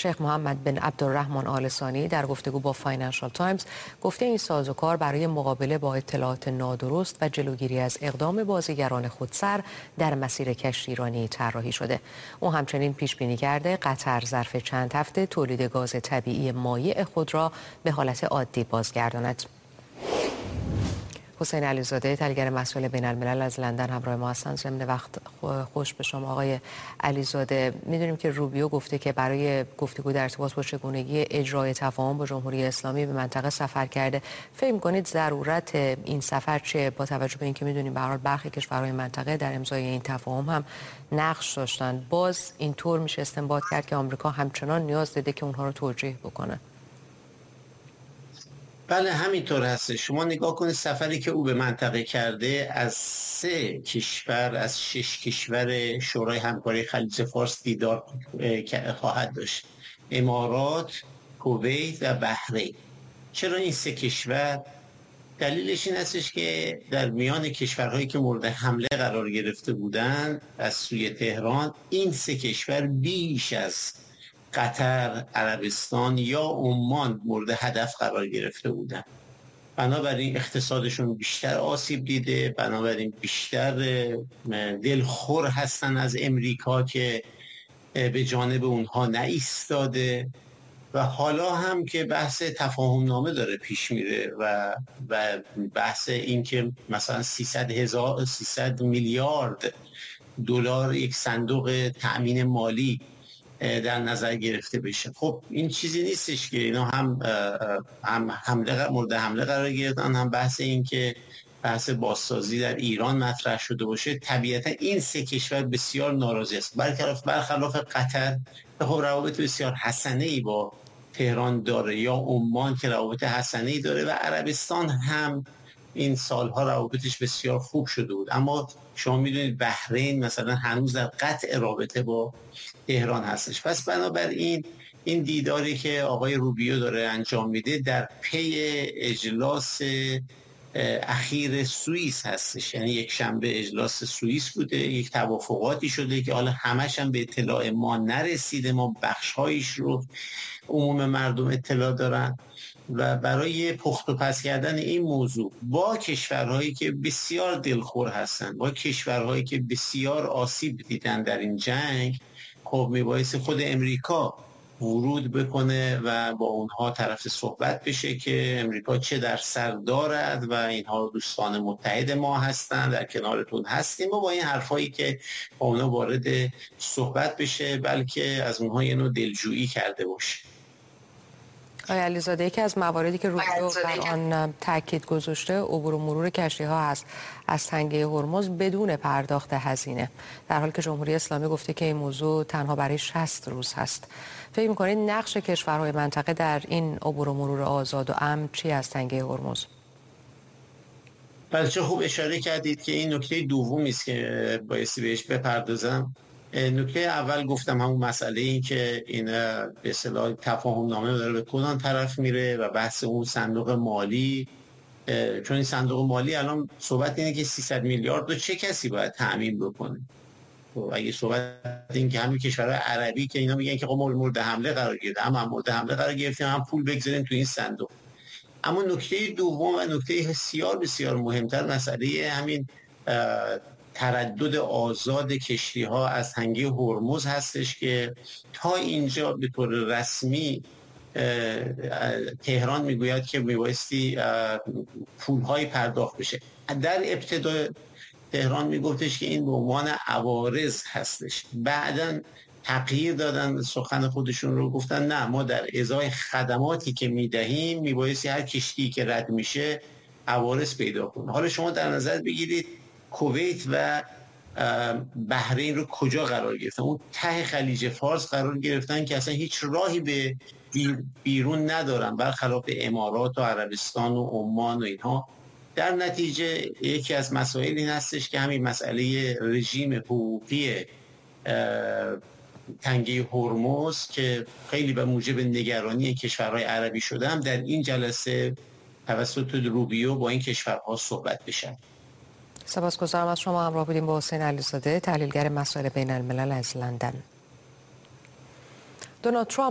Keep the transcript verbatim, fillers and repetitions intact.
شیخ محمد بن عبدالرحمن آل ثانی در گفتگو با فاینانشال تایمز گفته این سازوکار برای مقابله با اطلاعات نادرست و جلوگیری از اقدام بازیگران خودسر در مسیر کشتیرانی طراحی شده. او همچنین پیش بینی کرده قطر ظرف چند هفته تولید گاز طبیعی مایع خود را به حالت عادی بازگرداند. حسین علیزاده تحلیلگر مسائل بین الملل از لندن همراه ما هستند. ضمن وقت خوش به شما آقای علیزاده. میدونیم که روبیو گفته که برای گفتگو در ارتباط با چگونگی اجرای تفاهم با جمهوری اسلامی به منطقه سفر کرده. فکر می‌کنید ضرورت این سفر چه، با توجه به اینکه میدونیم به هر حال برخی کشورهای منطقه در امضای این تفاهم هم نقش داشتن؟ باز اینطور میشه استنباط کرد که آمریکا همچنان نیاز داره که اونها رو توجیه بکنه. بله همینطور هست. شما نگاه کنید سفری که او به منطقه کرده از سه کشور از شش کشور شورای همکاری خلیج فارس دیدار خواهد داشت: امارات، کویت و بحرین. چرا این سه کشور؟ دلیلش این هستش که در میان کشورهایی که مورد حمله قرار گرفته بودند از سوی تهران، این سه کشور بیش از قطر، عربستان یا عمان مورد هدف قرار گرفته بودن. بنابراین اقتصادشون بیشتر آسیب دیده، بنابراین بیشتر دلخور هستن از امریکا که به جانب اونها نایستاده و حالا هم که بحث تفاهم نامه داره پیش میره و و بحث این که مثلا سیصد میلیارد دلار یک صندوق تأمین مالی در نظر گرفته بشه. خب این چیزی نیستش که اینا هم هم حمله مورد حمله قرار گرفتن، هم بحث این که بحث بازسازی در ایران مطرح شده باشه. طبیعتا این سه کشور بسیار ناراضی است. برخلاف برخلاف قطر که خب روابط بسیار حسنه‌ای با تهران داره، یا عمان که روابط حسنه‌ای داره، و عربستان هم این سالها روابطش بسیار خوب شده بود. اما شما میدونید بحرین مثلا هنوز در قطع رابطه با تهران هستش. پس بنابراین این دیداری که آقای روبیو داره انجام میده در پی اجلاس اخیر سوئیس هستش. یعنی یک شنبه اجلاس سوئیس بوده، یک توافقاتی شده که حالا همش هم به اطلاع ما نرسیده، ما بخش‌هایش رو عموم مردم اطلاع دارن، و برای پخت و پس کردن این موضوع با کشورهایی که بسیار دلخور هستن، با کشورهایی که بسیار آسیب دیدن در این جنگ، خب میبایستی خود امریکا ورود بکنه و با اونها طرف صحبت بشه که امریکا چه در سر دارد و اینها دوستان متحد ما هستن، در کنارتون هستیم، و با این حرفایی که با اونها وارد صحبت بشه، بلکه از اونها یه نوع دلجویی کرده باشه. آقای علیزاده، یکی از مواردی که روبیو بر آن تاکید گذاشته عبور و مرور کشتی ها هست از تنگه هرمز بدون پرداخت هزینه، در حالی که جمهوری اسلامی گفته که این موضوع تنها برای شصت روز هست. فکر می‌کنید نقش کشورهای منطقه در این عبور و مرور آزاد و امن چی از تنگه هرمز؟ بچه خوب اشاره کردید که این نکته دومی است که بایستی بهش بپردازم. نکته اول گفتم همون مسئله این که این به اصطلاح تفاهم نامه داره به کدام طرف میره و بحث اون صندوق مالی، چون این صندوق مالی الان صحبت اینه که سیصد میلیارد رو چه کسی باید تأمین بکنه. و اگه صحبت این که همین کشورهای عربی که اینا میگن که خب مورد حمله قرار گرفته، هم مورد حمله قرار گرفتیم، هم پول بگذاریم تو این صندوق. اما نکته دوم و نکته بسیار بسیار مهمتر مسئله همین تردد آزاد کشتی ها از تنگه هرمز هستش که تا اینجا به طور رسمی تهران میگوید که میبایستی پول‌های پرداخت بشه. در ابتدا تهران میگفتش که این به عنوان عوارض هستش، بعداً تغییر دادن سخن خودشون رو، گفتن نه، ما در ازای خدماتی که میدهیم میبایستی هر کشتی که رد میشه عوارض پیدا کنه. حالا شما در نظر بگیرید کویت و بحرین رو کجا قرار گرفتن؟ اون ته خلیج فارس قرار گرفتن که اصلا هیچ راهی به بیرون ندارن، برخلاف امارات و عربستان و عمان و اینها. در نتیجه یکی از مسائل این هستش که همین مسئله رژیم حقوقی تنگه هرمز که خیلی به موجب نگرانی کشورهای عربی شده، هم در این جلسه توسط روبیو با این کشورها صحبت بشه. سپاسگزارم از شما. همراه بودیم با حسین علیزاده تحلیلگر مسائل بین الملل از لندن. دونالد ترامپ